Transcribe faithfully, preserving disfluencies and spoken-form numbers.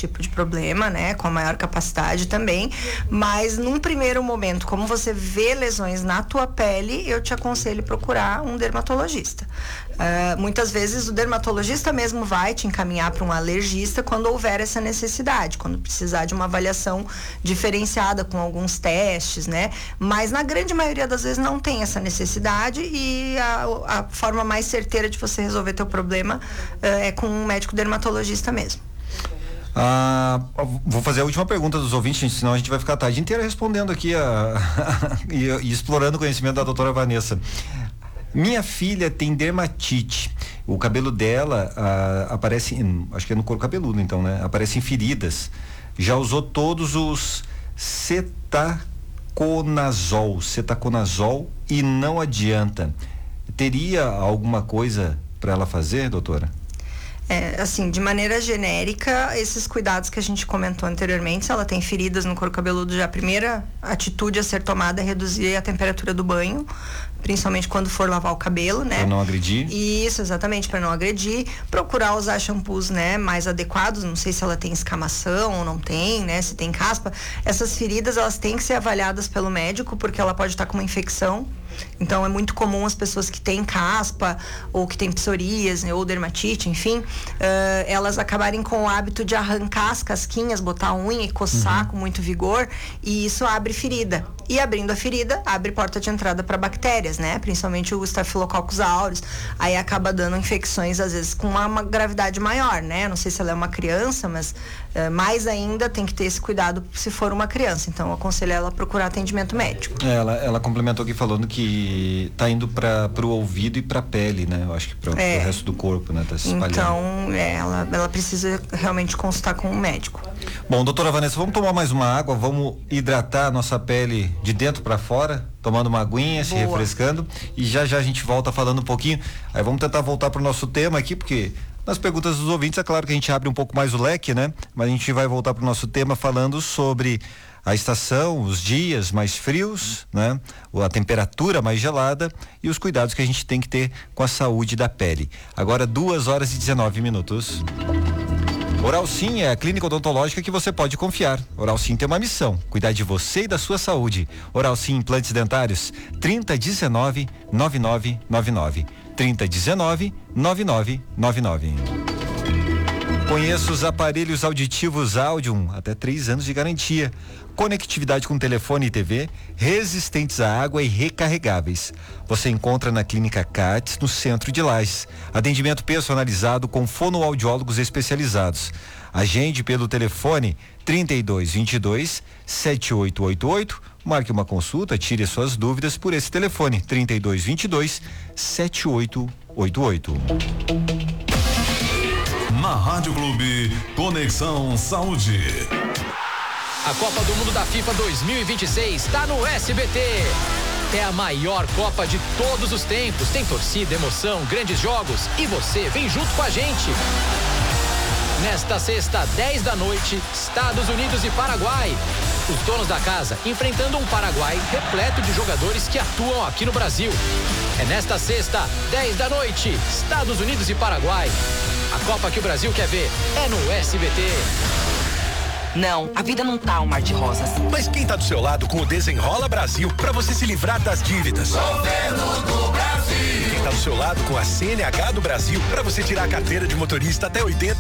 tipo de problema, né? Com a maior capacidade também, mas num primeiro momento, como você vê lesões na tua pele, eu te aconselho procurar um dermatologista. Uh, muitas vezes o dermatologista mesmo vai te encaminhar para um alergista quando houver essa necessidade, quando precisar de uma avaliação diferenciada com alguns testes, né? Mas na grande maioria das vezes não tem essa necessidade e a, a forma mais certeira de você resolver teu problema uh, é com um médico dermatologista mesmo. Ah, vou fazer a última pergunta dos ouvintes, senão a gente vai ficar a tarde inteira respondendo aqui a, e, e explorando o conhecimento da doutora Vanessa. Minha filha tem dermatite. O cabelo dela ah, aparece, em, acho que é no couro cabeludo, então, né? Aparece em feridas. Já usou todos os cetaconazol, cetaconazol e não adianta. Teria alguma coisa para ela fazer, doutora? É, assim, de maneira genérica, esses cuidados que a gente comentou anteriormente, se ela tem feridas no couro cabeludo, já a primeira atitude a ser tomada é reduzir a temperatura do banho, principalmente quando for lavar o cabelo, né? Para não agredir. Isso, exatamente, para não agredir. Procurar usar shampoos, né, mais adequados. Não sei se ela tem escamação ou não tem, né? Se tem caspa. Essas feridas, elas têm que ser avaliadas pelo médico, porque ela pode estar com uma infecção. Então é muito comum as pessoas que têm caspa ou que têm psoríase, né, ou dermatite, enfim, uh, elas acabarem com o hábito de arrancar as casquinhas, botar a unha e coçar uhum. com muito vigor, e isso abre ferida. E abrindo a ferida, abre porta de entrada para bactérias, né? Principalmente o Staphylococcus aureus. Aí acaba dando infecções, às vezes, com uma, uma gravidade maior, né? Não sei se ela é uma criança, mas uh, mais ainda tem que ter esse cuidado se for uma criança. Então, eu aconselho ela a procurar atendimento médico. É, ela, ela complementou aqui falando que tá indo para pro ouvido e pra pele, né? Eu acho que para é. o resto do corpo, né? Tá se espalhando. Então, é, ela, ela precisa realmente consultar com um médico. Bom, doutora Vanessa, vamos tomar mais uma água, vamos hidratar a nossa pele de dentro para fora, tomando uma aguinha, Boa. se refrescando, e já já a gente volta falando um pouquinho. Aí vamos tentar voltar pro nosso tema aqui, porque nas perguntas dos ouvintes é claro que a gente abre um pouco mais o leque, né? Mas a gente vai voltar pro nosso tema falando sobre a estação, os dias mais frios, né? A temperatura mais gelada e os cuidados que a gente tem que ter com a saúde da pele. Agora duas horas e dezenove minutos. Oral Sim é a clínica odontológica que você pode confiar. Oral Sim tem uma missão: cuidar de você e da sua saúde. Oral Sim Implantes Dentários, trinta, dezenove, noventa e nove noventa e nove. trinta, dezenove, noventa e nove noventa e nove. Conheça os aparelhos auditivos Audium, até três anos de garantia. Conectividade com telefone e T V, resistentes à água e recarregáveis. Você encontra na Clínica Cates, no centro de Lages. Atendimento personalizado com fonoaudiólogos especializados. Agende pelo telefone trinta e dois, vinte e dois, setenta e oito oitenta e oito. Marque uma consulta, tire suas dúvidas por esse telefone trinta e dois, vinte e dois, setenta e oito oitenta e oito. Na Rádio Clube, Conexão Saúde. A Copa do Mundo da FIFA dois mil e vinte e seis está no S B T. É a maior Copa de todos os tempos. Tem torcida, emoção, grandes jogos e você vem junto com a gente. Nesta sexta, dez da noite, Estados Unidos e Paraguai. Os donos da casa enfrentando um Paraguai repleto de jogadores que atuam aqui no Brasil. É nesta sexta, dez da noite, Estados Unidos e Paraguai. A Copa que o Brasil quer ver é no S B T. Não, a vida não tá um mar de rosas. Mas quem tá do seu lado com o Desenrola Brasil pra você se livrar das dívidas? Governo do Brasil. Quem tá do seu lado com a C N H do Brasil pra você tirar a carteira de motorista até oitenta